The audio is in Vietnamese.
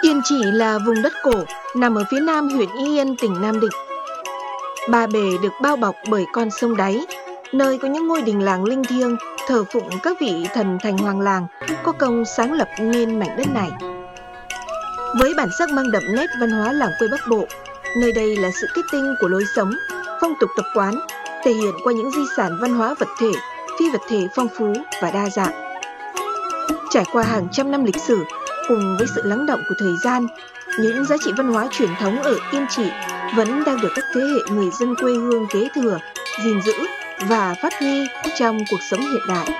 Yên Chỉ là vùng đất cổ nằm ở phía nam huyện Y Yên, tỉnh Nam Định. Ba Bể được bao bọc bởi con sông đáy, nơi có những ngôi đình làng linh thiêng thờ phụng các vị thần thành hoàng làng có công sáng lập nên mảnh đất này. Với bản sắc mang đậm nét văn hóa làng quê Bắc Bộ, nơi đây là sự kết tinh của lối sống, phong tục tập quán, thể hiện qua những di sản văn hóa vật thể, phi vật thể phong phú và đa dạng. Trải qua hàng trăm năm lịch sử, cùng với sự lắng động của thời gian, những giá trị văn hóa truyền thống ở Yên Chỉ vẫn đang được các thế hệ người dân quê hương kế thừa, gìn giữ và phát huy trong cuộc sống hiện đại.